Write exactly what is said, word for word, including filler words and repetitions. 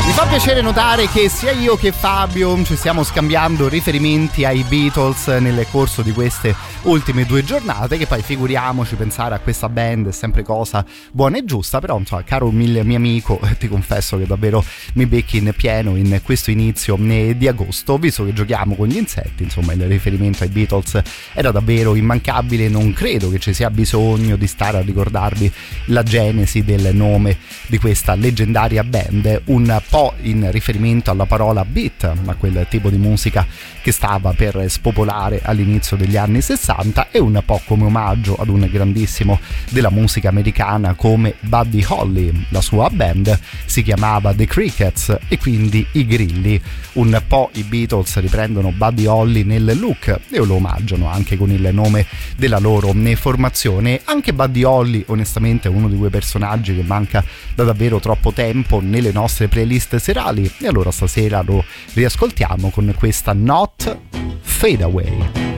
Mi fa piacere notare che sia io che Fabio ci stiamo scambiando riferimenti ai Beatles nel corso di queste ultime due giornate, che poi figuriamoci, pensare a questa band è sempre cosa buona e giusta, però insomma, caro mio amico, ti confesso che davvero mi becchi in pieno in questo inizio di agosto, visto che giochiamo con gli insetti. Insomma, il riferimento ai Beatles era davvero immancabile, non credo che ci sia bisogno di stare a ricordarvi la genesi del nome di questa leggendaria band, un po' in riferimento alla parola beat, a quel tipo di musica che stava per spopolare all'inizio degli anni sessanta, e un po' come omaggio ad un grandissimo della musica americana come Buddy Holly. La sua band si chiamava The Crickets e quindi i grilli. Un po' i Beatles riprendono Buddy Holly nel look e lo omaggiano anche con il nome della loro formazione. Anche Buddy Holly onestamente è uno di quei personaggi che manca da davvero troppo tempo nelle nostre playlist serali, e allora stasera lo riascoltiamo con questa Not Fade Away.